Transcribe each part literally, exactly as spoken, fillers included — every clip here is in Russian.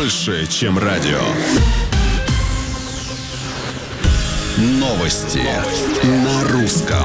больше, чем радио. Новости на русском.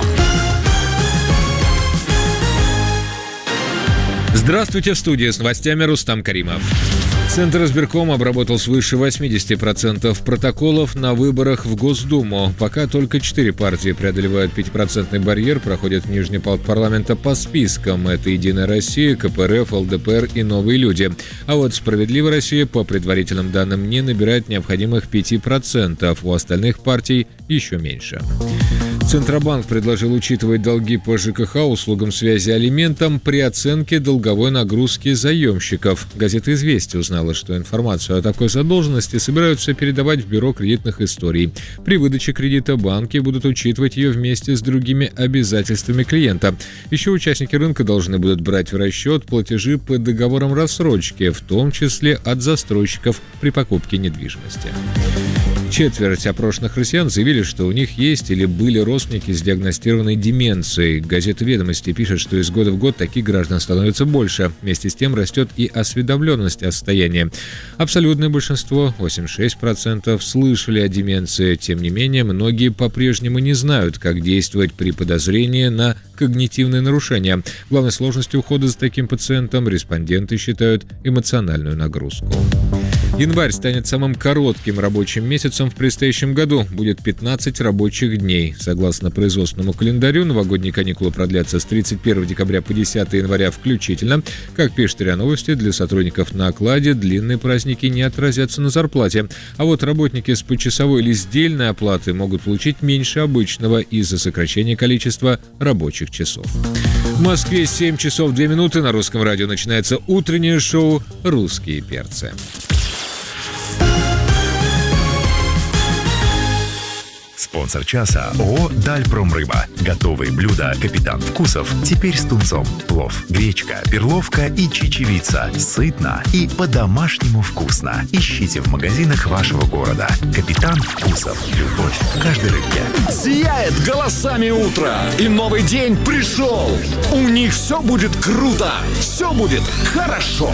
Здравствуйте, в студии с новостями Рустам Каримов. Центр избиркома обработал свыше восемьдесят процентов протоколов на выборах в Госдуму. Пока только четыре партии преодолевают пятипроцентный барьер, проходят в нижний палат парламента по спискам. Это «Единая Россия», ка пэ эр эф, эл дэ пэ эр и «Новые люди». А вот «Справедливая Россия» по предварительным данным не набирает необходимых пяти процентов. У остальных партий еще меньше. Центробанк предложил учитывать долги по жэ ка ха, услугам связи, алиментам при оценке долговой нагрузки заемщиков. Газета «Известия» узнала, что информацию о такой задолженности собираются передавать в Бюро кредитных историй. При выдаче кредита банки будут учитывать ее вместе с другими обязательствами клиента. Еще участники рынка должны будут брать в расчет платежи по договорам рассрочки, в том числе от застройщиков при покупке недвижимости. Четверть опрошенных россиян заявили, что у них есть или были родственники с диагностированной деменцией. Газета «Ведомости» пишет, что из года в год таких граждан становится больше. Вместе с тем растет и осведомленность о состоянии. Абсолютное большинство, восемьдесят шесть процентов, слышали о деменции. Тем не менее, многие по-прежнему не знают, как действовать при подозрении на когнитивные нарушения. Главной сложностью ухода за таким пациентом респонденты считают эмоциональную нагрузку. Январь станет самым коротким рабочим месяцем в предстоящем году. Будет пятнадцать рабочих дней. Согласно производственному календарю, новогодние каникулы продлятся с тридцать первого декабря по десятое января включительно. Как пишет РИА Новости, для сотрудников на окладе длинные праздники не отразятся на зарплате. А вот работники с почасовой или сдельной оплатой могут получить меньше обычного из-за сокращения количества рабочих часов. В Москве семь часов две минуты. На Русском радио начинается утреннее шоу «Русские перцы». Спонсор часа ООО «Дальпромрыба». Готовые блюда «Капитан Вкусов» теперь с тунцом. Плов, гречка, перловка и чечевица. Сытно и по-домашнему вкусно. Ищите в магазинах вашего города. «Капитан Вкусов». Любовь к каждой рыбке. Сияет голосами утро, и новый день пришел. У них все будет круто, все будет хорошо.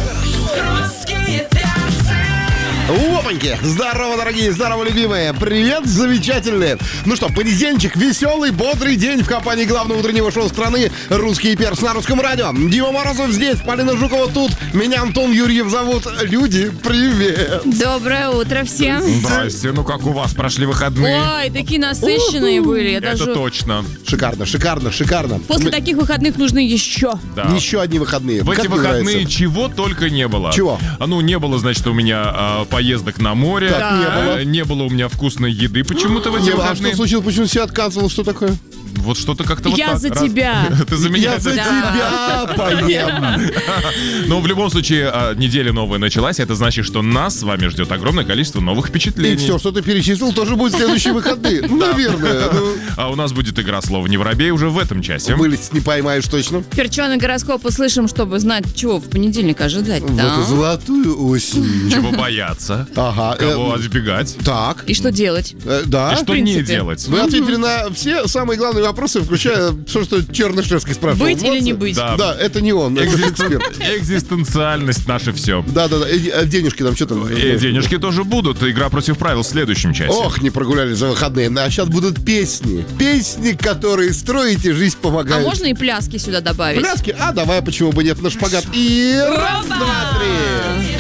Русские перцы. Опаньки! Здорово, дорогие, здорово, любимые! Привет, замечательные! Ну что, понедельничек, веселый, бодрый день в компании главного утреннего шоу страны «Русские перцы» на Русском радио. Дима Морозов здесь, Полина Жукова тут, меня Антон Юрьев зовут. Люди, привет! Доброе утро всем! Здрасте, ну как у вас прошли выходные? Ой, такие насыщенные были. Я Это даже... точно. Шикарно, шикарно, шикарно. После Мы- таких выходных нужны еще. Да. Еще одни выходные. В Как эти тебе выходные нравится? чего только не было. Чего? А, ну, не было, значит, у меня а, поездок на море. Так, не А, было. не было у меня вкусной еды почему-то в эти Не, а выходные. что случилось? Почему себя отказывал? Что такое? Вот что-то как-то вот Я так. за Раз- тебя. Ты за меня. Я за Да. тебя поем. Но в любом случае, а, неделя новая началась. Это значит, что нас с вами ждет огромное количество новых И впечатлений. все, что ты перечислил, тоже будет в следующие выходные. Наверное. Ну, А у нас будет игра слова «Не воробей» уже в этом часе. вылететь не поймаешь точно. Перченый гороскоп услышим, чтобы знать, чего в понедельник ожидать. В Да? эту золотую осень. Чего бояться? Ага. Кого э, избегать? Так. И что делать? э, Да. И что принципе. не делать? Вы ответили на все самые главные вопросы, включая все, что Чернышевский спрашивал. Быть или Вот. не быть? Да. Да, это не он, это эксперт. Экзистенциальность наше все. Да-да-да, э, э, денежки там что там? И денежки тоже будут. Игра против правил в следующем часе. Ох, не прогуляли за выходные. А сейчас будут песни. Песни, которые строите, жизнь А помогают. можно и пляски сюда добавить? Пляски? А, давай, почему бы нет, на шпагат. И раз, Опа! два, три.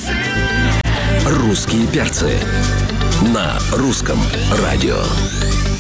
Русские перцы на русском радио.